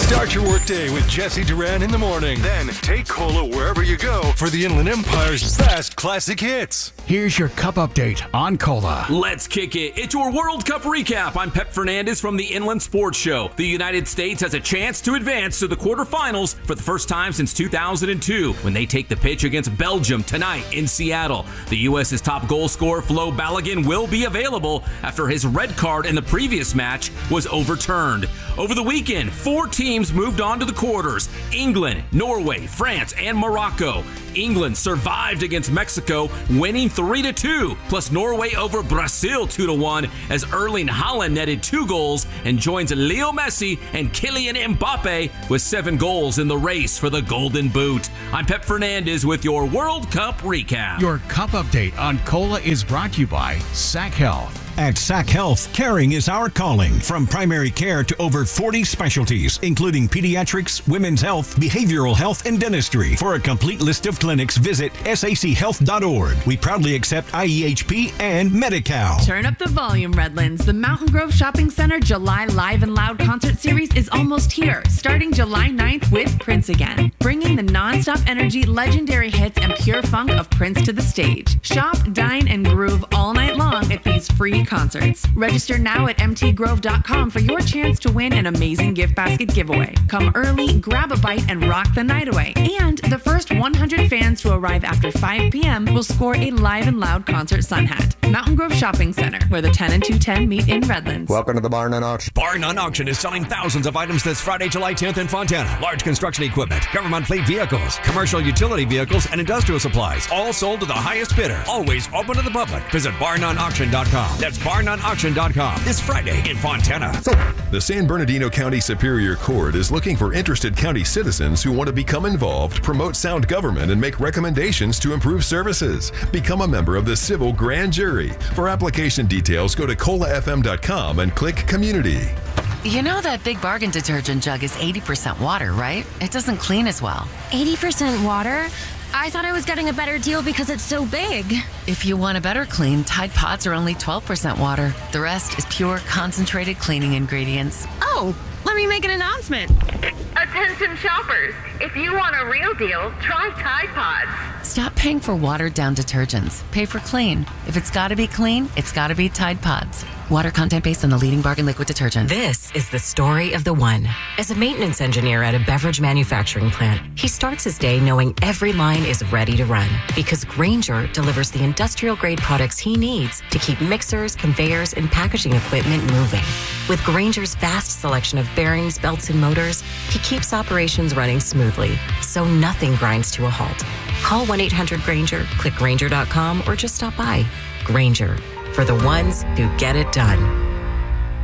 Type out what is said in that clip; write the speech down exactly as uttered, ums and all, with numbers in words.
Start your workday with Jesse Duran in the morning. Then take Cola wherever you go for the Inland Empire's best classic hits. Here's your Cup update on Cola. Let's kick it. It's your World Cup recap. I'm Pep Fernandez from the Inland Sports Show. The United States has a chance to advance to the quarterfinals for the first time since two thousand two when they take the pitch against Belgium tonight in Seattle. The U S's top goal scorer, Flo Balogun, will be available after his red card in the previous match was overturned. Over the weekend, four teams moved on to the quarters: England, Norway, France, and Morocco. England survived against Mexico, winning three to two, plus Norway over Brazil two to one as Erling Haaland netted two goals and joins Leo Messi and Kylian Mbappe with seven goals in the race for the Golden Boot. I'm Pep Fernandez with your World Cup recap. Your Cup update on Cola is brought to you by Sac Health. At Sac Health, caring is our calling. From primary care to over forty specialties, including pediatrics, women's health, behavioral health, and dentistry. For a complete list of clinics, visit S A C health dot org. We proudly accept I E H P and Medi-Cal. Turn up the volume, Redlands. The Mountain Grove Shopping Center July Live and Loud concert series is almost here, starting July ninth with Prince again, bringing the non-stop energy, legendary hits, and pure funk of Prince to the stage. Shop, dine, and groove all night long at these free concerts. Register now at M T grove dot com for your chance to win an amazing gift basket giveaway. Come early, grab a bite, and rock the night away. And the first one hundred fans to arrive after five p.m. will score a Live and Loud concert sun hat. Mountain Grove Shopping Center, where the ten and two ten meet in Redlands. Welcome to the Bar None Auction. Bar None Auction is selling thousands of items this Friday, July tenth in Fontana. Large construction equipment, government fleet vehicles, commercial utility vehicles, and industrial supplies, all sold to the highest bidder. Always open to the public. Visit bar none auction dot com. That's bar none auction dot com. This Friday in Fontana. The San Bernardino County Superior Court is looking for interested county citizens who want to become involved, promote sound government, and make recommendations to improve services. Become a member of the Civil Grand Jury. For application details, go to cola f m dot com and click Community. You know that Big Bargain detergent jug is eighty percent water, right? It doesn't clean as well. eighty percent water? I thought I was getting a better deal because it's so big. If you want a better clean, Tide Pods are only twelve percent water. The rest is pure, concentrated cleaning ingredients. Oh, let me make an announcement. Attention shoppers, if you want a real deal, try Tide Pods. Stop paying for watered-down detergents. Pay for clean. If it's gotta be clean, it's gotta be Tide Pods. Water content based on the leading bargain liquid detergent. This is the story of the one. As a maintenance engineer at a beverage manufacturing plant, he starts his day knowing every line is ready to run because Grainger delivers the industrial-grade products he needs to keep mixers, conveyors, and packaging equipment moving. With Grainger's vast selection of bearings, belts, and motors, he keeps operations running smoothly, so nothing grinds to a halt. Call one eight hundred Grainger, click Grainger dot com, or just stop by. Grainger, for the ones who get it done.